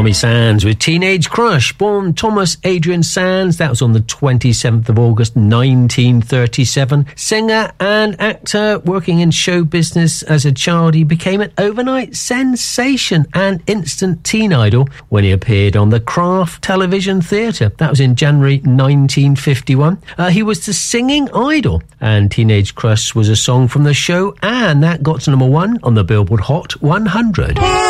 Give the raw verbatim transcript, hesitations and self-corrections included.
Tommy Sands with Teenage Crush. Born Thomas Adrian Sands, that was on the twenty-seventh of August nineteen thirty-seven. Singer and actor, working in show business as a child, he became an overnight sensation and instant teen idol when he appeared on the Kraft Television Theatre. That was in January nineteen fifty-one. Uh, he was the singing idol, and Teenage Crush was a song from the show, and that got to number one on the Billboard Hot one hundred.